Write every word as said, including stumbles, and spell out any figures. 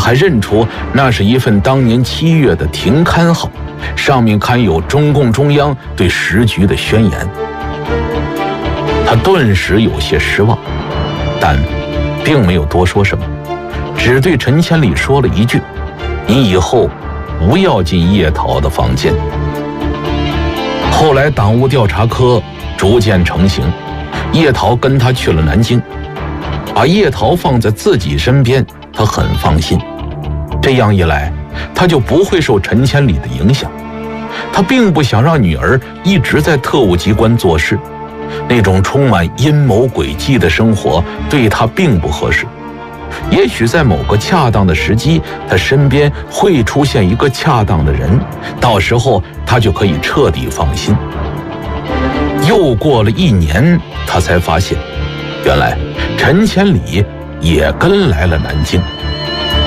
还认出那是一份当年七月的停刊号，上面刊有中共中央对时局的宣言。他顿时有些失望，但并没有多说什么，只对陈千里说了一句：你以后不要进叶桃的房间。后来党务调查科逐渐成型，叶桃跟他去了南京，把叶桃放在自己身边，他很放心。这样一来，他就不会受陈千里的影响。他并不想让女儿一直在特务机关做事，那种充满阴谋诡计的生活对他并不合适。也许在某个恰当的时机，他身边会出现一个恰当的人，到时候他就可以彻底放心。又过了一年，他才发现，原来陈千里也跟来了南京。